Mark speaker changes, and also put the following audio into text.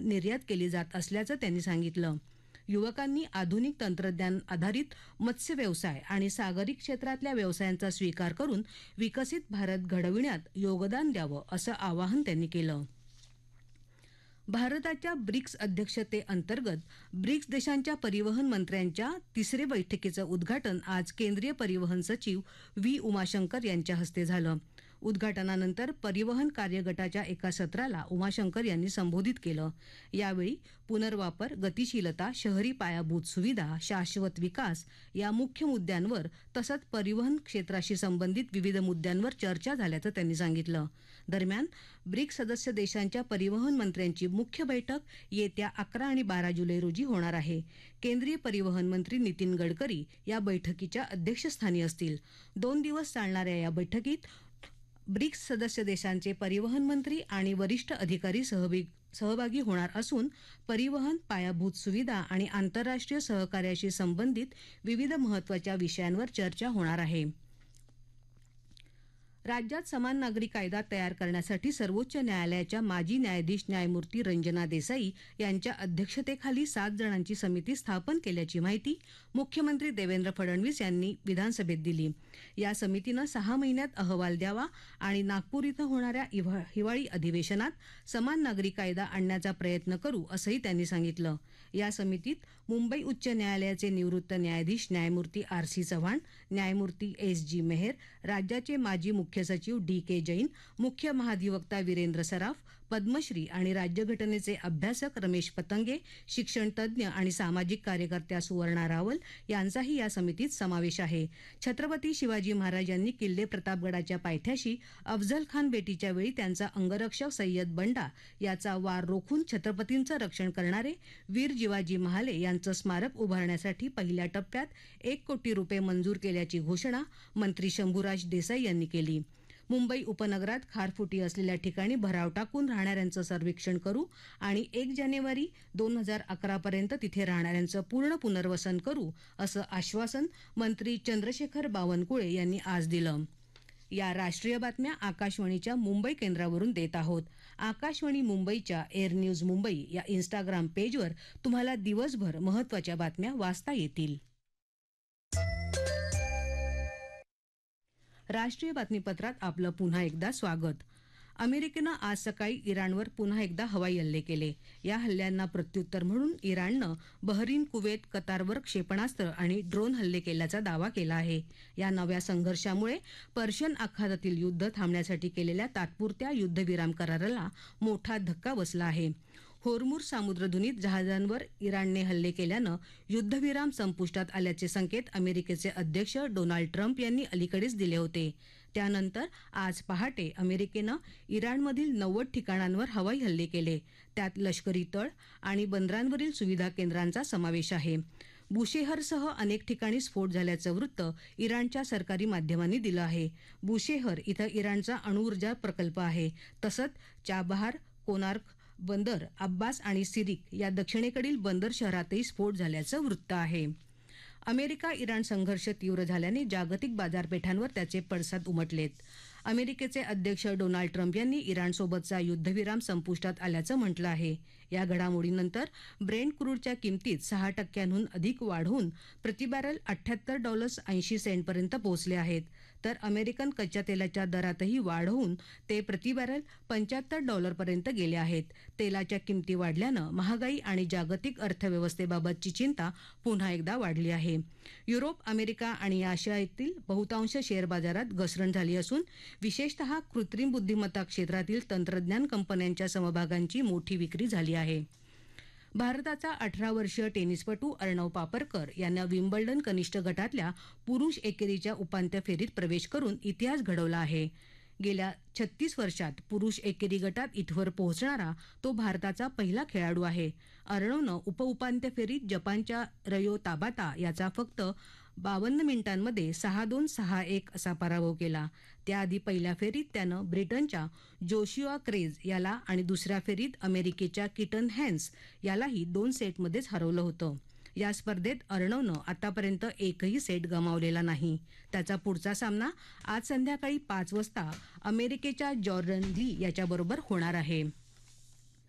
Speaker 1: निर्यात केली जात असल्याचं त्यांनी सांगितलं. युवकांनी आधुनिक तंत्रज्ञान आधारित मत्स्य व्यवसाय आणि सागरी क्षेत्रातल्या व्यवसायांचा स्वीकार करून विकसित भारत घडविण्यात योगदान द्यावं असं आवाहन त्यांनी केलं. भारताच्या ब्रिक्स अध्यक्षतेअंतर्गत ब्रिक्स देशांच्या परिवहन मंत्र्यांच्या तिसऱ्या बैठकीचं उद्घाटन आज केंद्रीय परिवहन सचिव व्ही उमाशंकर यांच्या हस्ते झालं. उद्घाटनानंतर परिवहन कार्यगटाच्या एका सत्राला उमाशंकर यांनी संबोधित केलं. यावेळी पुनर्वापर, गतिशीलता, शहरी पायाभूत सुविधा, शाश्वत विकास या मुख्य मुद्द्यांवर तसंच परिवहन क्षेत्राशी संबंधित विविध मुद्द्यांवर चर्चा झाल्याचं त्यांनी सांगितलं. दरम्यान ब्रिक्स सदस्य देशांच्या परिवहन मंत्र्यांची मुख्य बैठक येत्या 11 आणि 12 जुलै रोजी होणार आहे. केंद्रीय परिवहन मंत्री नितीन गडकरी या बैठकीच्या अध्यक्षस्थानी असतील. 2 दिवस चालणाऱ्या या बैठकीत ब्रिक्स सदस्य देशांचे परिवहन मंत्री आणि वरिष्ठ अधिकारी सहभागी होणार असून परिवहन, पायाभूत सुविधा आणि आंतरराष्ट्रीय सहकार्याशी संबंधित विविध महत्त्वाच्या विषयांवर चर्चा होणार आहे. राज्यात समान नागरी कायदा तयार करण्यासाठी सर्वोच्च न्यायालयाच्या माजी न्यायाधीश न्यायमूर्ती रंजना देसाई यांच्या अध्यक्षतेखाली 7 जणांची समिती स्थापन केल्याची माहिती मुख्यमंत्री देवेंद्र फडणवीस यांनी विधानसभेत दिली. या समितीनं 6 महिन्यात अहवाल द्यावा आणि नागपूर इथं होणाऱ्या हिवाळी अधिवेशनात समान नागरी कायदा आणण्याचा प्रयत्न करू असंही त्यांनी सांगितलं. या समितीत मुंबई उच्च न्यायालयाचे निवृत्त न्यायाधीश न्यायमूर्ती आर.सी. चव्हाण, न्यायमूर्ती एस.जी. मेहर, राज्याचे माजी मुख्य सचिव डी.के. जैन, मुख्य महाधिवक्ता वीरेंद्र सराफ, पद्मश्री आणि राज्यघटनेचे अभ्यासक रमेश पतंगे, शिक्षण तज्ज्ञ आणि सामाजिक कार्यकर्त्या सुवर्णा रावल यांचाही या समितीत समावेश आहे. छत्रपती शिवाजी महाराज यांनी किल्ले प्रतापगडाच्या पायथ्याशी अफझल खान भेटीच्या वेळी त्यांचा अंगरक्षक सय्यद बंडा याचा वार रोखून छत्रपतींचं रक्षण करणारे वीर जिवाजी महाले यांचं स्मारक उभारण्यासाठी पहिल्या टप्प्यात 1 कोटी रुपये मंजूर केल्याची घोषणा मंत्री शंभूराज देसाई यांनी केली. मुंबई उपनगरात खारफुटी असलेल्या ठिकाणी भराव टाकून राहणाऱ्यांचं सर्वेक्षण करू आणि 1 जानेवारी 2011 पर्यंत तिथे राहणाऱ्यांचं पूर्ण पुनर्वसन करू असं आश्वासन मंत्री चंद्रशेखर बावनकुळे यांनी आज दिलं. या राष्ट्रीय बातम्या आकाशवाणीच्या मुंबई केंद्रावरून देत आहोत. आकाशवाणी मुंबईच्या एअर न्यूज मुंबई या इंस्टाग्राम पेजवर तुम्हाला दिवसभर महत्त्वाच्या बातम्या वाचता येतील. राष्ट्रीय बातमीपत्रात आपलं पुन्हा एकदा स्वागत. अमेरिकेनं आज सकाळी इराणवर पुन्हा एकदा हवाई हल्ले केले. या हल्ल्यांना प्रत्युत्तर म्हणून इराणनं बहरीन, कुवेत, कतारवर क्षेपणास्त्र आणि ड्रोन हल्ले केल्याचा दावा केला आहे. या नव्या संघर्षामुळे पर्शियन आखातातील युद्ध थांबण्यासाठी केलेल्या तात्पुरत्या युद्धविराम कराराला मोठा धक्का बसला आहे. होर्मुझ सामुद्रधुनीत जहाजांवर इराणने हल्ले केल्यानं युद्धविराम संपुष्टात आल्याचे संकेत अमेरिकेचे अध्यक्ष डोनाल्ड ट्रम्प यांनी अलीकडेच दिले होते. त्यानंतर आज पहाटे अमेरिकेनं इराणमधील 90 ठिकाणांवर हवाई हल्ले केले. त्यात लष्करी तळ आणि बंदरांवरील सुविधा केंद्रांचा समावेश आहे. बुशेहरसह अनेक ठिकाणी स्फोट झाल्याचं वृत्त इराणच्या सरकारी माध्यमांनी दिलं आहे. बुशेहर इथं इराणचा अणुऊर्जा प्रकल्प आहे. तसंच चाबहार, कोनार्क बंदर, अब्बास आणि सिरिक या दक्षिणेकडील बंदर शहरातही स्फोट झाल्याचं वृत्त आहे. अमेरिका इराण संघर्ष तीव्र झाल्याने जागतिक बाजारपेठांवर त्याचे पडसाद उमटलेत. अमेरिकेचे अध्यक्ष डोनाल्ड ट्रम्प यांनी इराणसोबतचा युद्धविराम संपुष्टात आल्याचं म्हटलं आहे. या घडामोडीनंतर ब्रेंट क्रूडच्या किमतीत 6% अधिक वाढ होऊन प्रतिबॅरल $78.80 पर्यंत पोहोचले आहेत. तर अमेरिकन कच्च्या तेलाच्या दरातही वाढ होऊन ते प्रतिबॅरल $75 पर्यंत गेले आहेत. तेलाच्या किमती वाढल्यानं महागाई आणि जागतिक अर्थव्यवस्थेबाबतची चिंता पुन्हा एकदा वाढली आहे. युरोप, अमेरिका आणि आशियातील बहुतांश शेअर बाजारात घसरण झाली असून विशेषतः कृत्रिम बुद्धिमत्ता क्षेत्रातील तंत्रज्ञान कंपन्यांच्या समभागांची मोठी विक्री झाली आहे. भारताचा 18 वर्षीय टेनिसपटू अर्णव पापरकर यानं विम्बल्डन कनिष्ठ गटातल्या पुरुष एकेरीच्या उपांत्य फेरीत प्रवेश करून इतिहास घडवला आहे. गेल्या 36 वर्षात पुरुष एकेरी गटात इथवर पोहोचणारा तो भारताचा पहिला खेळाडू आहे. अर्णवनं उपउपांत्य फेरीत जपानच्या रयो ताबाता याचा फक्त 52 मिनिटांमध्ये 6-2, 6-1 असा पराभव केला. त्याआधी पहिल्या फेरीत त्यानं ब्रिटनच्या जोशिया क्रेज याला आणि दुसऱ्या फेरीत अमेरिकेच्या किटन हॅन्स यालाही 2 सेटमध्येच हरवलं होतं. या स्पर्धेत अर्णवनं आतापर्यंत एकही सेट गमावलेला नाही. त्याचा पुढचा सामना आज संध्याकाळी 5 वाजता अमेरिकेच्या जॉर्डन ली याच्याबरोबर होणार आहे.